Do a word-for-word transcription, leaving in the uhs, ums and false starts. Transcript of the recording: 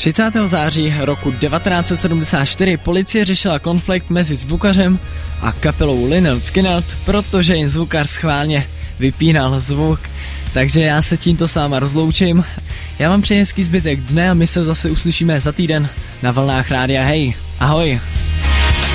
třicátého září roku devatenáct set sedmdesát čtyři policie řešila konflikt mezi zvukařem a kapelou Lynyrd Skynyrd, protože jim zvukař schválně vypínal zvuk. Takže já se tímto s váma rozloučím. Já vám přeji hezký zbytek dne a my se zase uslyšíme za týden na vlnách Rádia Hey. Ahoj!